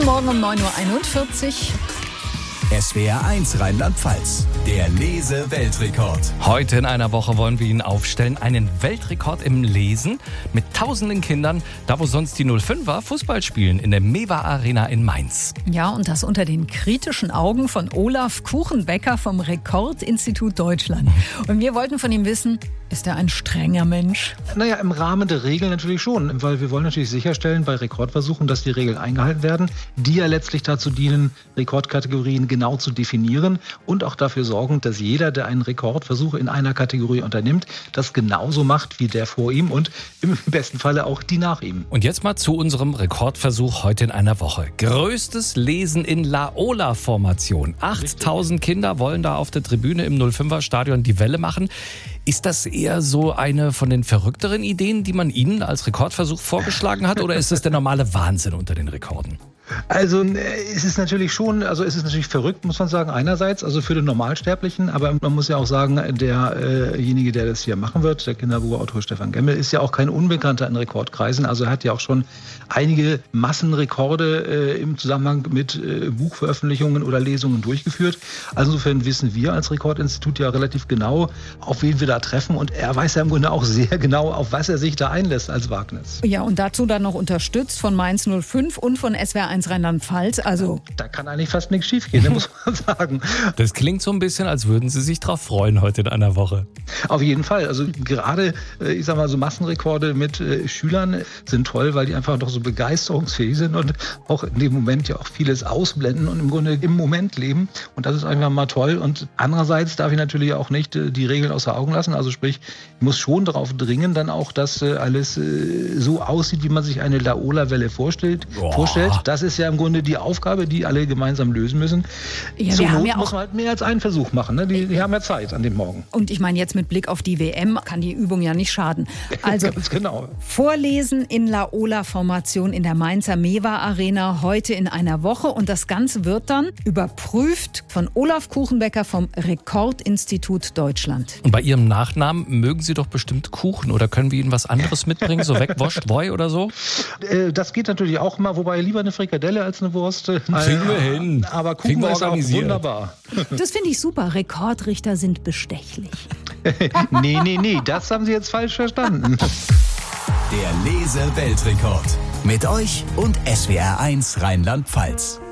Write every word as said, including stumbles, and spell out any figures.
Guten Morgen um neun Uhr einundvierzig. S W R eins Rheinland-Pfalz, der Lese-Weltrekord. Heute in einer Woche wollen wir Ihnen aufstellen, einen Weltrekord im Lesen mit tausenden Kindern, da wo sonst die null fünfer Fußball spielen, in der Mewa Arena in Mainz. Ja, und das unter den kritischen Augen von Olaf Kuchenbecker vom Rekordinstitut Deutschland. Und wir wollten von ihm wissen, ist er ein strenger Mensch? Naja, im Rahmen der Regeln natürlich schon, weil wir wollen natürlich sicherstellen bei Rekordversuchen, dass die Regeln eingehalten werden, die ja letztlich dazu dienen, Rekordkategorien genau zu definieren und auch dafür sorgen, dass jeder, der einen Rekordversuch in einer Kategorie unternimmt, das genauso macht wie der vor ihm und im besten Falle auch die nach ihm. Und jetzt mal zu unserem Rekordversuch heute in einer Woche. Größtes Lesen in Laola-Formation. achttausend Kinder wollen da auf der Tribüne im null fünfer Stadion die Welle machen. Ist das eher so eine von den verrückteren Ideen, die man Ihnen als Rekordversuch vorgeschlagen hat, oder ist das der normale Wahnsinn unter den Rekorden? Also es ist natürlich schon, also es ist natürlich verrückt, muss man sagen, einerseits, also für den Normalsterblichen, aber man muss ja auch sagen, derjenige, der das hier machen wird, der Kinderbuchautor Stefan Gemmel, ist ja auch kein Unbekannter in Rekordkreisen, also er hat ja auch schon einige Massenrekorde äh, im Zusammenhang mit äh, Buchveröffentlichungen oder Lesungen durchgeführt. Also insofern wissen wir als Rekordinstitut ja relativ genau, auf wen wir da treffen, und er weiß ja im Grunde auch sehr genau, auf was er sich da einlässt als Wagnis. Ja, und dazu dann noch unterstützt von Mainz null fünf und von S W R eins Rheinland-Pfalz, also... Da kann eigentlich fast nichts schiefgehen, muss man sagen. Das klingt so ein bisschen, als würden Sie sich drauf freuen heute in einer Woche. Auf jeden Fall. Also gerade, ich sag mal, so Massenrekorde mit äh, Schülern sind toll, weil die einfach doch so begeisterungsfähig sind und auch in dem Moment ja auch vieles ausblenden und im Grunde im Moment leben. Und das ist einfach mal toll. Und andererseits darf ich natürlich auch nicht äh, die Regeln außer Augen lassen. Also sprich, ich muss schon darauf dringen, dann auch, dass äh, alles äh, so aussieht, wie man sich eine Laola-Welle vorstellt. vorstellt. Das ist ja im Grunde die Aufgabe, die alle gemeinsam lösen müssen. Ja, Zur wir haben Not ja muss auch man halt mehr als einen Versuch machen. Ne? Die, die haben ja Zeit an dem Morgen. Und ich meine, jetzt mit Blick auf die W M kann die Übung ja nicht schaden. Also Ganz genau. Vorlesen in Laola-Formation in der Mainzer Mewa Arena heute in einer Woche. Und das Ganze wird dann überprüft von Olaf Kuchenbecker vom Rekordinstitut Deutschland. Und bei Ihrem Nachnamen mögen Sie doch bestimmt Kuchen, oder können wir Ihnen was anderes mitbringen, so wegwascht Boy oder so? Äh, das geht natürlich auch mal, wobei lieber eine Frikadelle als eine Wurst. Kriegen wir hin. Aber Kriegen Kuchen wir ist auch organisiert. wunderbar. Das finde ich super. Rekordrichter sind bestechlich. nee, nee, nee, das haben Sie jetzt falsch verstanden. Der Lese-Weltrekord. Mit euch und S W R eins Rheinland-Pfalz.